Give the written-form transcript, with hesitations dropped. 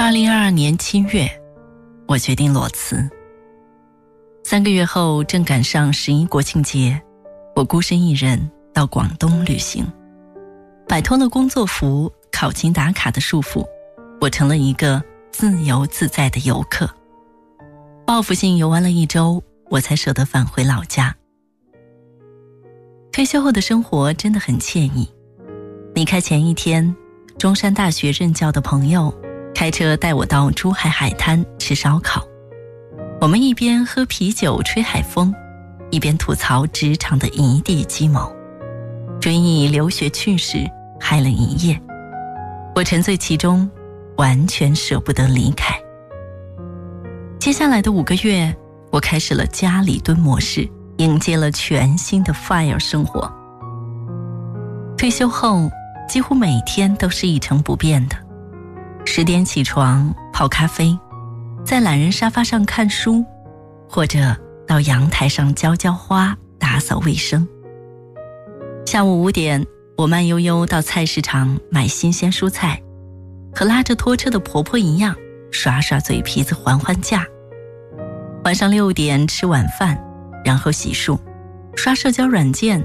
2022年7月，我决定裸辞。3个月后，正赶上11国庆节，我孤身一人到广东旅行，摆脱了工作服、考勤打卡的束缚，我成了一个自由自在的游客。报复性游玩了1周，我才舍得返回老家。退休后的生活真的很惬意。离开前一天，中山大学任教的朋友开车带我到珠海海滩吃烧烤，我们一边喝啤酒吹海风，一边吐槽职场的一地鸡毛，追忆留学趣事，嗨了一夜。我沉醉其中，完全舍不得离开。接下来的5个月，我开始了家里蹲模式，迎接了全新的 FIRE 生活。退休后，几乎每天都是一成不变的：10点起床泡咖啡，在懒人沙发上看书，或者到阳台上浇花打扫卫生。下午5点，我慢悠悠到菜市场买新鲜蔬菜，和拉着拖车的婆婆一样，耍耍嘴皮子还价。晚上6点吃晚饭，然后洗漱，刷社交软件